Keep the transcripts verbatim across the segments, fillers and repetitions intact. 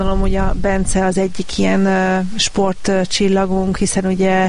Gondolom, hogy a Bence az egyik ilyen sportcsillagunk, hiszen ugye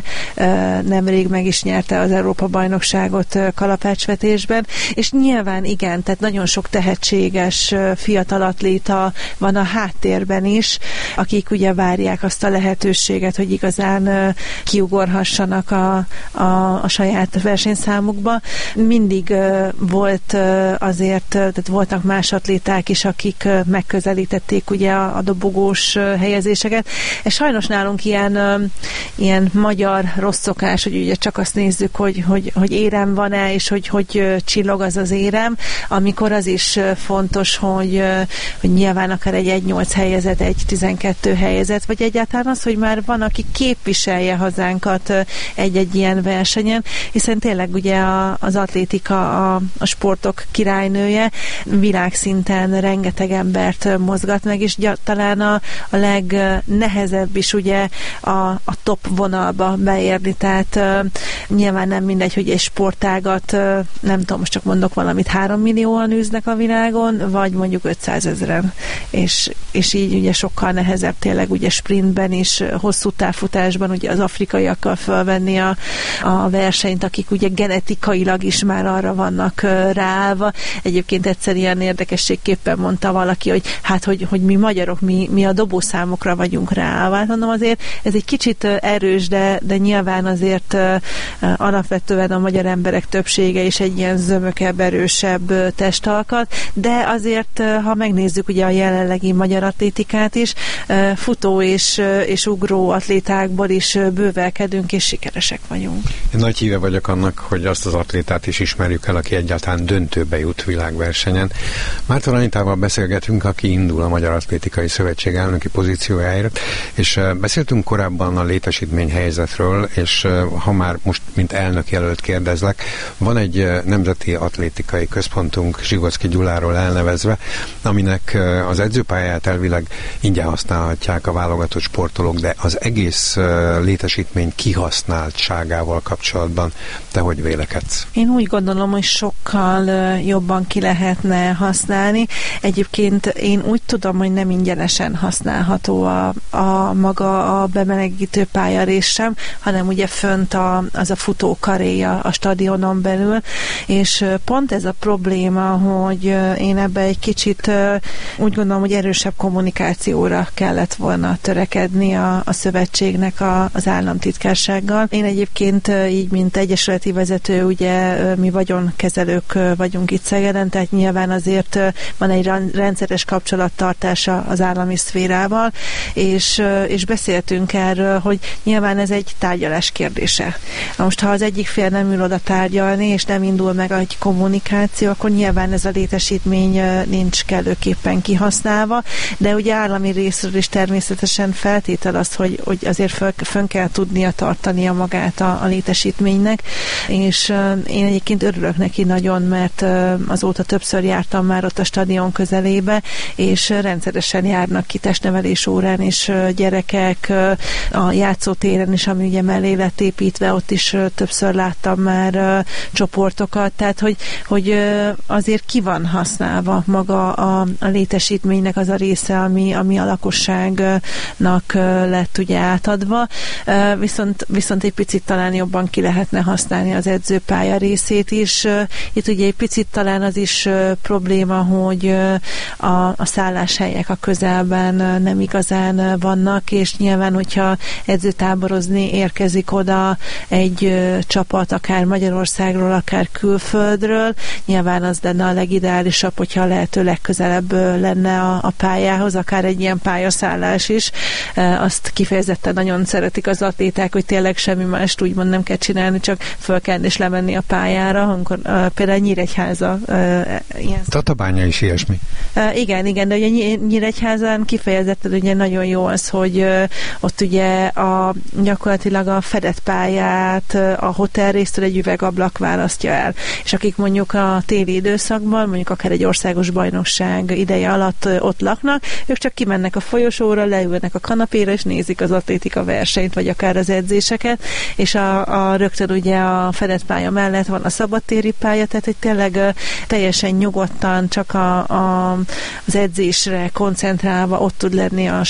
nemrég meg is nyerte az Európa-bajnokságot kalapácsvetésben, és nyilván igen, tehát nagyon sok tehetséges fiatal atléta van a háttérben is, akik ugye várják azt a lehetőséget, hogy igazán kiugorhassanak a, a, a saját versenyszámukba. Mindig volt azért, tehát voltak más atléták is, akik megközelítették ugye a, a dobogós helyezéseket. És sajnos nálunk ilyen, ilyen magyar rossz szokás, hogy ugye csak azt nézzük, hogy, hogy, hogy érem van-e, és hogy, hogy csillog az az érem, amikor az is fontos, hogy, hogy nyilván akár egy egy nyolc helyezett, egy tizenkettő helyezett, vagy egyáltalán az, hogy már van, aki képviselje hazánkat egy-egy ilyen versenyen, hiszen tényleg ugye a, az atlétika a, a sportok királynője, világszinten rengeteg embert mozgat meg, és talán a, a legnehezebb is ugye a, a top vonalba beérni, tehát uh, nyilván nem mindegy, hogy egy sportágat, uh, nem tudom, most csak mondok valamit, három millióan űznek a világon, vagy mondjuk ötszázezren, és, és így ugye sokkal nehezebb tényleg ugye sprintben is, hosszú távfutásban ugye az afrikaiakkal fölvenni a, a versenyt, akik ugye genetikailag is már arra vannak uh, ráállva. Egyébként egyszer ilyen érdekességképpen mondta valaki, hogy hát, hogy, hogy mi magyarok, mi, mi a dobószámokra vagyunk ráállva. Hát mondom, azért ez egy kicsit erős, de, de nyilván azért uh, alapvetően a magyar emberek többsége is egy ilyen zömökebb, erősebb uh, testalkat, de azért, uh, ha megnézzük ugye a jelenlegi magyar atlétikát is, uh, futó és, uh, és ugró atlétákból is uh, bővelkedünk, és sikeresek vagyunk. Én nagy híve vagyok annak, hogy azt az atlétát is ismerjük el, aki egyáltalán döntőbe jut világversenyen. Márton Anitával beszélgetünk, aki indul a Magyar Atlétikai Szövetség elnöki pozíciójáért, és uh, beszéltünk korábban a létesítményhelyzetről, és uh, ha már most, mint elnök jelölt kérdezlek, van egy uh, nemzeti atlétikai központunk Zsigocki Gyuláról elnevezve, aminek uh, az edzőpályát elvileg ingyen használhatják a válogatott sportolók, de az egész uh, létesítmény kihasználtságával kapcsolatban te hogy vélekedsz? Én úgy gondolom, hogy sokkal uh, jobban ki lehetne használni. Egyébként én úgy tudom, hogy nem ingyenesen használható a, a maga a bemelegítő pályarés sem, hanem ugye fönt a, az a futókaréja a stadionon belül, és pont ez a probléma, hogy én ebbe egy kicsit úgy gondolom, hogy erősebb kommunikációra kellett volna törekedni a, a szövetségnek a, az államtitkársággal. Én egyébként így, mint egyesületi vezető, ugye mi vagyonkezelők vagyunk itt Szegeden, tehát nyilván azért van egy rendszeres kapcsolattartása az állami szférával, és, és beszéltünk erről, hogy nyilván ez egy tárgyalás kérdése. Most, ha az egyik fél nem ül oda tárgyalni, és nem indul meg egy kommunikáció, akkor nyilván ez a létesítmény nincs kellőképpen kihasználva, de ugye állami részről is természetesen feltétel az, hogy, hogy azért föl, fönn kell tudnia tartania magát a, a létesítménynek, és én egyébként örülök neki nagyon, mert azóta többször jártam már ott a stadion közelébe, és rendszeresen járnak ki testnevelés órán, és gyerekek a játszótéren is, ami ugye mellé lett építve, ott is többször láttam már csoportokat, tehát hogy, hogy azért ki van használva maga a, a létesítménynek az a része, ami, ami a lakosságnak lett ugye átadva, viszont, viszont egy picit talán jobban ki lehetne használni az edzőpálya részét is. Itt ugye egy picit talán az is probléma, hogy a, a szálláshelyek a közelben nem igazán vannak, és nyilván, hogyha edzőtáborozni érkezik oda egy ö, csapat, akár Magyarországról, akár külföldről, nyilván az lenne a legideálisabb, hogyha lehető legközelebb ö, lenne a, a pályához, akár egy ilyen pályaszállás is. E, azt kifejezetten nagyon szeretik az atléták, hogy tényleg semmi mást úgymond nem kell csinálni, csak fölkelni és lemenni a pályára, amikor ö, például Nyíregyháza ö, ilyen... Tatabánya is ilyesmi. E, igen, igen, de ugye Nyíregyházán kifejezetten ugye nagyon jó az, hogy ö, ott ugye a, gyakorlatilag a fedett pályát a hotel résztől egy üvegablak választja el. És akik mondjuk a téli időszakban, mondjuk akár egy országos bajnokság ideje alatt ott laknak, ők csak kimennek a folyosóra, leülnek a kanapéra, és nézik az atlétika versenyt, vagy akár az edzéseket, és a, a rögtön ugye a fedett pálya mellett van a szabadtéri pálya, tehát hogy tényleg teljesen nyugodtan csak a, a, az edzésre koncentrál kihasználva ott tud lenni a